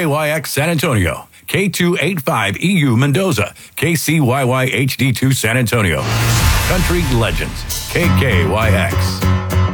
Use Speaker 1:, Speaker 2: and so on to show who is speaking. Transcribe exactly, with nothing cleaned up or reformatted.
Speaker 1: K Y X San Antonio, K two eighty-five E U Mendoza, K C Y Y H D two San Antonio. Country Legends, K K Y X.